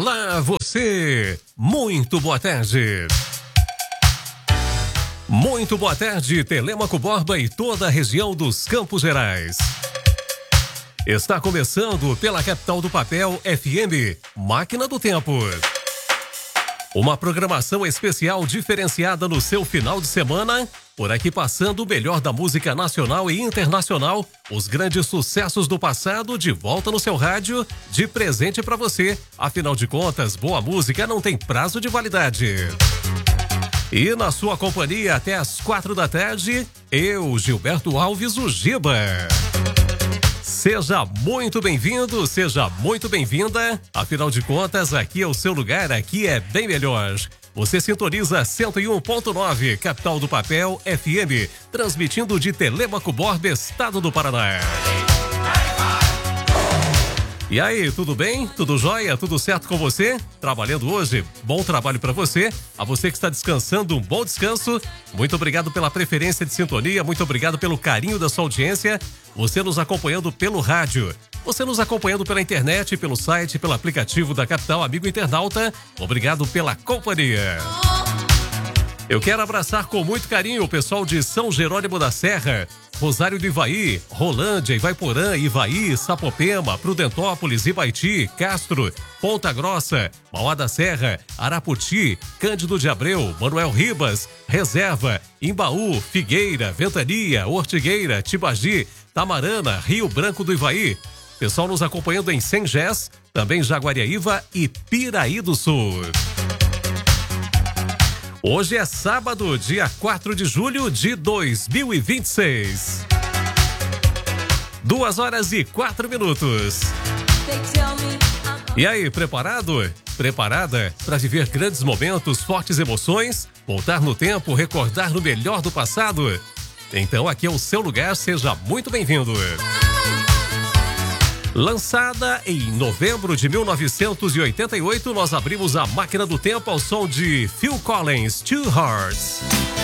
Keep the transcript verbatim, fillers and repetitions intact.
Olá, você! Muito boa tarde! Muito boa tarde, Telêmaco Borba e toda a região dos Campos Gerais. Está começando pela capital do papel F M, Máquina do Tempo. Uma programação especial diferenciada no seu final de semana, por aqui passando o melhor da música nacional e internacional, os grandes sucessos do passado de volta no seu rádio, de presente para você. Afinal de contas, boa música não tem prazo de validade. E na sua companhia até às quatro da tarde, eu, Gilberto Alves, o Giba. Seja muito bem-vindo, seja muito bem-vinda. Afinal de contas, aqui é o seu lugar, aqui é bem melhor. Você sintoniza cento e um ponto nove, capital do papel F M, transmitindo de Telêmaco Borba, estado do Paraná. E aí, tudo bem? Tudo jóia? Tudo certo com você? Trabalhando hoje? Bom trabalho para você. A você que está descansando, um bom descanso. Muito obrigado pela preferência de sintonia, muito obrigado pelo carinho da sua audiência. Você nos acompanhando pelo rádio, você nos acompanhando pela internet, pelo site, pelo aplicativo da Capital Amigo Internauta. Obrigado pela companhia. Eu quero abraçar com muito carinho o pessoal de São Jerônimo da Serra, Rosário do Ivaí, Rolândia, Ivaiporã, Ivaí, Sapopema, Prudentópolis, Ibaiti, Castro, Ponta Grossa, Mauá da Serra, Araputi, Cândido de Abreu, Manuel Ribas, Reserva, Imbaú, Figueira, Ventania, Ortigueira, Tibagi, Tamarana, Rio Branco do Ivaí. Pessoal nos acompanhando em Sengés, também Jaguariaíva e Piraí do Sul. Hoje é sábado, dia quatro de julho de dois mil e vinte e seis. Duas horas e quatro minutos. E aí, preparado? Preparada para viver grandes momentos, fortes emoções? Voltar no tempo, recordar no melhor do passado? Então aqui é o seu lugar, seja muito bem-vindo. Lançada em novembro de mil novecentos e oitenta e oito, nós abrimos a máquina do tempo ao som de Phil Collins, Two Hearts.